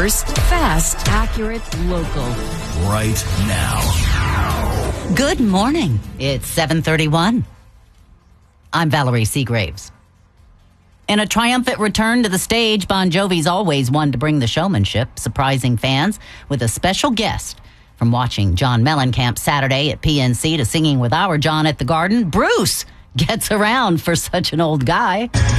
First, fast, accurate, local. Right now. Good morning. It's 7:31. I'm Valerie Seagraves. In a triumphant return to the stage, Bon Jovi's always one to bring the showmanship, surprising fans with a special guest. From watching John Mellencamp Saturday at PNC to singing with our John at the Garden, Bruce gets around for such an old guy.